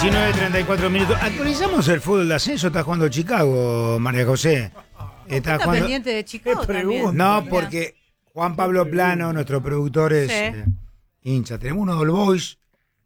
19:34 minutos. Actualizamos el fútbol de ascenso. Está jugando Chicago, María José. Está jugando... pendiente de Chicago también. No, porque Juan Pablo Plano, nuestro productor, es hincha. Tenemos uno de All Boys.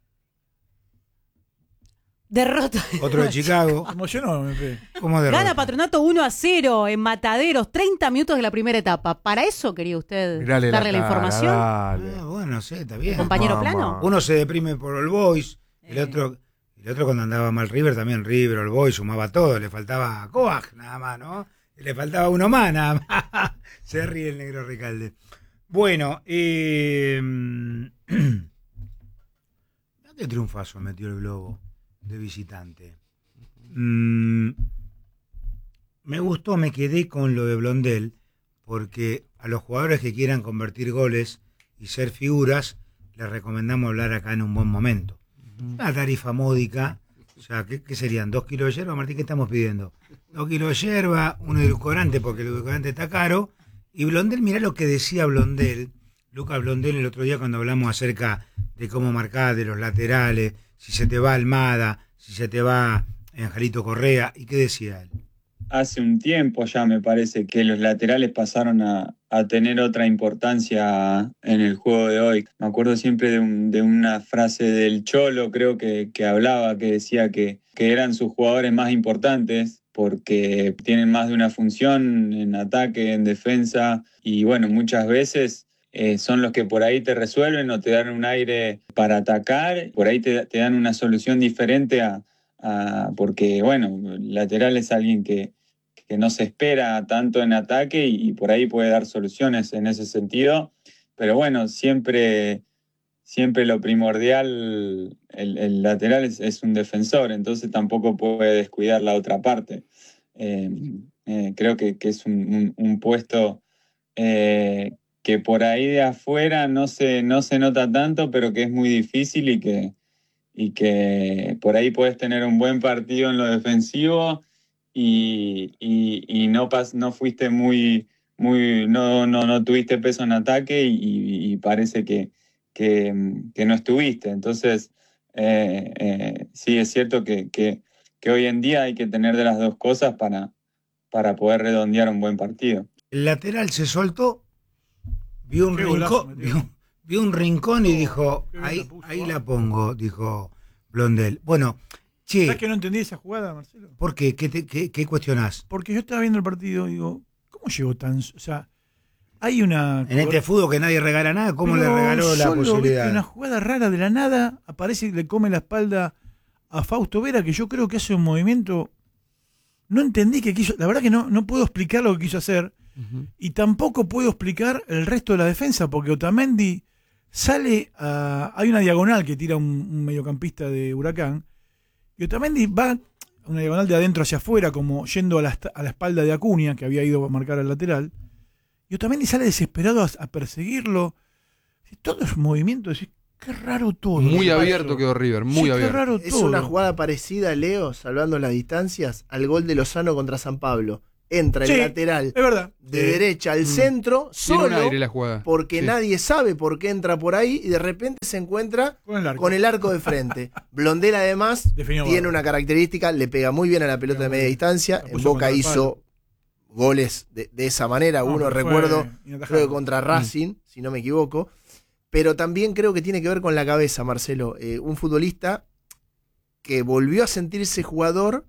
Derrota. Otro de Chicago. ¿Cómo derrota? Gana Patronato 1-0 en Mataderos, 30 minutos de la primera etapa. ¿Para eso quería usted darle la información? Bueno, sí, está bien. ¿Compañero Plano? Uno se deprime por All Boys, el otro cuando andaba mal River, también River, All Boys, sumaba todo, le faltaba Coag nada más, ¿no? Le faltaba uno más nada más. Se ríe el negro Ricalde. Bueno, ¿qué triunfazo metió el Globo de visitante? Me gustó, me quedé con lo de Blondel, porque a los jugadores que quieran convertir goles y ser figuras, les recomendamos hablar acá en un buen momento. Una tarifa módica, o sea, ¿qué serían? 2 kilos de yerba, Martín, ¿qué estamos pidiendo? 2 kilos de yerba, un edulcorante, porque el edulcorante está caro, y Blondel, mirá lo que decía Blondel, Lucas Blondel, el otro día cuando hablamos acerca de cómo marcar de los laterales, si se te va Almada, si se te va Angelito Correa, ¿y qué decía él? Hace un tiempo ya me parece que los laterales pasaron a tener otra importancia en el juego de hoy. Me acuerdo siempre de una frase del Cholo, creo que hablaba, que decía que eran sus jugadores más importantes porque tienen más de una función en ataque, en defensa, y bueno, muchas veces son los que por ahí te resuelven o te dan un aire para atacar, por ahí te dan una solución diferente porque bueno, el lateral es alguien que no se espera tanto en ataque y por ahí puede dar soluciones en ese sentido, pero bueno, siempre lo primordial, el lateral es un defensor, entonces tampoco puede descuidar la otra parte. Creo que es un puesto que por ahí de afuera no se nota tanto, pero que es muy difícil y que por ahí puedes tener un buen partido en lo defensivo y no fuiste no tuviste peso en ataque y parece que no estuviste. Entonces, sí, es cierto que hoy en día hay que tener de las dos cosas para poder redondear un buen partido. El lateral se soltó, vio un rincón y dijo, ahí la pongo, dijo Blondel. Bueno, ¿sabes que no entendí esa jugada, Marcelo? ¿Por qué? ¿Qué cuestionás? Porque yo estaba viendo el partido y digo, ¿cómo llegó tan...? O sea, hay una... En este fútbol que nadie regala nada, ¿cómo le regaló la posibilidad? Una jugada rara de la nada, aparece y le come la espalda a Fausto Vera, que yo creo que hace un movimiento... No entendí qué quiso... La verdad que no puedo explicar lo que quiso hacer. Y tampoco puedo explicar el resto de la defensa, porque Otamendi sale a... Hay una diagonal que tira un mediocampista de Huracán, y Otamendi va a una diagonal de adentro hacia afuera, como yendo a la espalda de Acuña, que había ido a marcar al lateral, y Otamendi sale desesperado a perseguirlo. Todo es movimiento, decís, qué raro todo. Muy abierto quedó River, muy abierto. Qué raro es todo. Una jugada parecida, Leo, salvando las distancias, al gol de Lozano contra San Pablo. Entra el lateral de derecha al centro, solo, aire la jugada. porque nadie sabe por qué entra por ahí y de repente se encuentra con el arco de frente. Blondel además tiene una característica, le pega muy bien a la pelota de media distancia. En Boca hizo goles de esa manera, recuerdo, creo que contra Racing, si no me equivoco. Pero también creo que tiene que ver con la cabeza, Marcelo. Un futbolista que volvió a sentirse jugador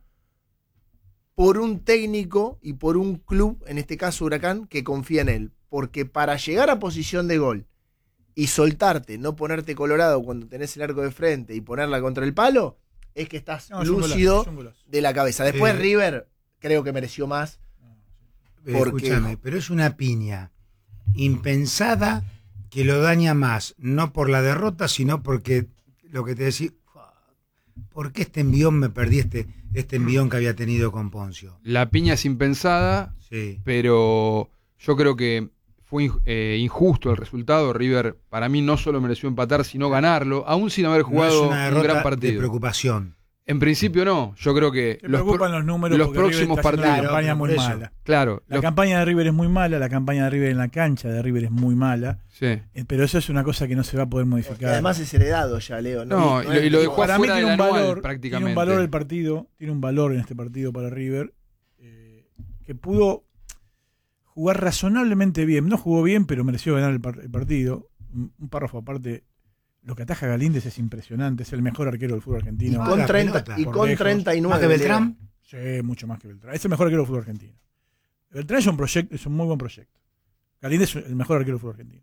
por un técnico y por un club, en este caso Huracán, que confía en él. Porque para llegar a posición de gol y soltarte, no ponerte colorado cuando tenés el arco de frente y ponerla contra el palo, es que estás lúcido de la cabeza. Después River creo que mereció más. Escúchame, pero es una piña impensada que lo daña más, no por la derrota, sino porque lo que te decía, ¿por qué este envión me perdí este envión que había tenido con Poncio? La piña es impensada, pero yo creo que fue injusto el resultado. River, para mí, no solo mereció empatar, sino ganarlo, aún sin haber jugado no es una un gran partido. De preocupación. En principio no. Yo creo que los números los próximos partidos. La campaña muy mala. Claro. La campaña de River es muy mala, la campaña de River en la cancha de River es muy mala. Sí. Pero eso es una cosa que no se va a poder modificar. Porque además es heredado ya, Leo. No, y lo dejó afuera del anual, prácticamente. Tiene un valor el partido, tiene un valor en este partido para River, que pudo jugar razonablemente bien. No jugó bien, pero mereció ganar el partido. Un párrafo aparte. Lo que ataja Galíndez es impresionante, es el mejor arquero del fútbol argentino. Y con 39. ¿Más que Beltrán? Sí, mucho más que Beltrán. Es el mejor arquero del fútbol argentino. Beltrán es un muy buen proyecto. Galíndez es el mejor arquero del fútbol argentino.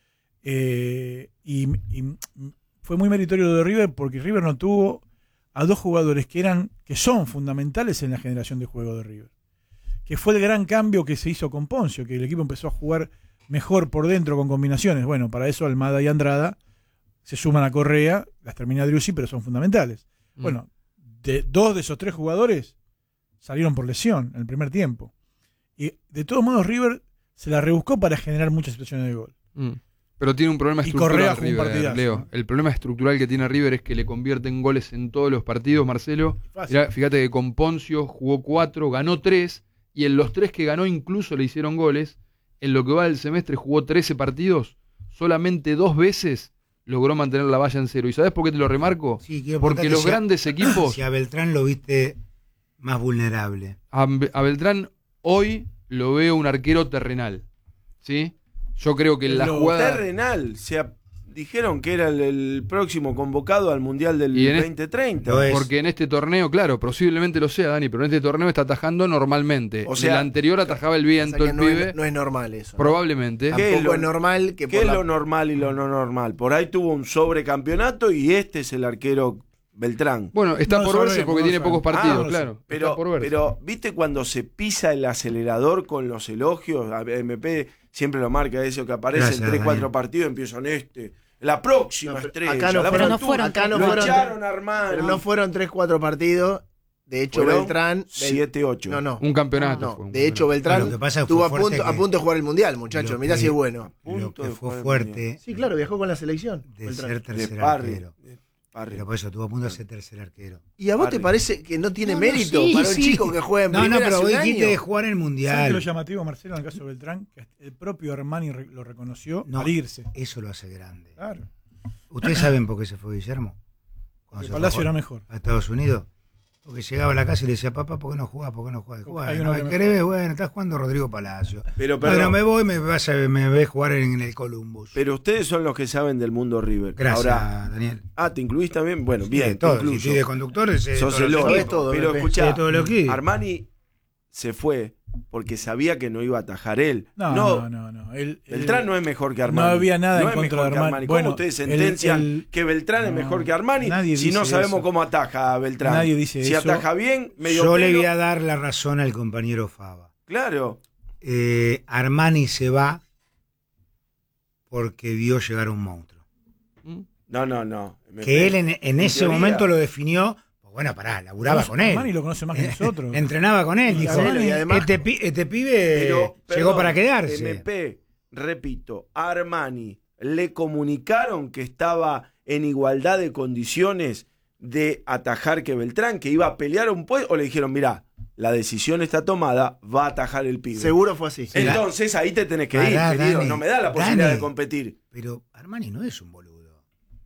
Y fue muy meritorio lo de River porque River no tuvo a dos jugadores que son fundamentales en la generación de juego de River. Que fue el gran cambio que se hizo con Poncio, que el equipo empezó a jugar mejor por dentro con combinaciones. Bueno, para eso Almada y Andrada se suman a Correa, las termina Driussi, pero son fundamentales. Bueno, dos de esos tres jugadores salieron por lesión en el primer tiempo. Y de todos modos River se la rebuscó para generar muchas situaciones de gol. Pero tiene un problema estructural River, Leo. ¿no? El problema estructural que tiene River es que le convierten goles en todos los partidos, Marcelo. Mirá, fíjate que con Poncio jugó 4, ganó 3, y en los 3 que ganó incluso le hicieron goles. En lo que va del semestre jugó 13 partidos, solamente 2 veces logró mantener la valla en 0. ¿Y sabes por qué te lo remarco? Sí, porque los grandes equipos... Si a Beltrán lo viste más vulnerable. A Beltrán hoy lo veo un arquero terrenal, ¿sí? Yo creo que en la jugada... Terrenal, dijeron que era el próximo convocado al Mundial del 2030. Porque en este torneo, claro, posiblemente lo sea, Dani, pero en este torneo está atajando normalmente. O sea, el anterior atajaba el viento, el pibe. No es normal eso. Probablemente. Tampoco es normal que... ¿Qué es lo normal y lo no normal? Por ahí tuvo un sobrecampeonato y este es el arquero Beltrán. Bueno, está por verse porque tiene pocos partidos, claro. Pero, ¿viste cuando se pisa el acelerador con los elogios? MP siempre lo marca eso, que aparece en 3-4 partidos, empiezan la próxima estrella. Acá no fueron Armani. Pero no fueron 3-4 partidos. De hecho, fueron Beltrán... 7-8. No. Un campeonato. De hecho, Beltrán estuvo a punto de jugar el Mundial, muchachos. Mirá si es bueno. Lo que fue fuerte... Sí, claro, viajó con la selección. De ser tercer arquero. Pero por eso tuvo a punto de ser tercer arquero. ¿Y a vos te parece que no tiene mérito para un chico que juega en primera? No, pero vos dijiste de jugar en el Mundial. ¿Sabes lo llamativo, Marcelo, en el caso de Beltrán? Que el propio Armani lo reconoció al irse. Eso lo hace grande. Claro. ¿Ustedes saben por qué se fue Guillermo? El Palacio era mejor. A Estados Unidos. Porque llegaba a la casa y le decía, papá, ¿por qué no jugás? ¿Por qué no jugás? Bueno, estás jugando Rodrigo Palacio. Bueno, me voy, me ves jugar en el Columbus. Pero ustedes son los que saben del mundo River. Gracias, ahora, Daniel. ¿Te incluís también? Bueno, bien. Sí, todo. Si de conductores, sos el todo. Pero escuchá, Armani se fue porque sabía que no iba a atajar él. No. Beltrán no es mejor que Armani. No había nada en contra de Armani. ¿Cómo ustedes sentencian que Beltrán es mejor que Armani si no sabemos cómo ataja a Beltrán? Nadie dice si eso. Ataja bien, yo le voy a dar la razón al compañero Fava. Claro. Armani se va porque vio llegar a un monstruo. No. Que él en ese momento lo definió. Bueno, laburaba con él. Armani lo conoce más que nosotros. Entrenaba con él. Dijo, y además, este pibe llegó para quedarse. MP, repito, a Armani le comunicaron que estaba en igualdad de condiciones de atajar que Beltrán, que iba a pelear un puesto, o le dijeron, mirá, la decisión está tomada, va a atajar el pibe. Seguro fue así. Entonces ahí te tenés que ir, querido. No me da la posibilidad de competir. Pero Armani no es un boludo.